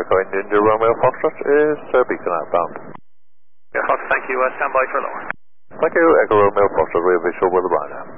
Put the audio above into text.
Echo India Romeo Foxtrot is Beacon outbound. Yeah, Fox, thank you. Stand by for lower. Thank you, Echo Romeo Foxtrot, rear visual with the rider.